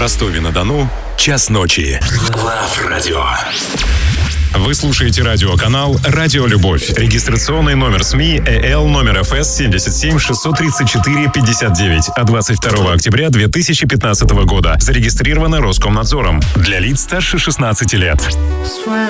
Ростове-на-Дону час ночи. Love Radio. Вы слушаете радиоканал «Радио Любовь». Регистрационный номер СМИ ЭЛ номер ФС 77 634 59 от 22 октября 2015 года. Зарегистрировано Роскомнадзором. Для лиц старше 16 лет.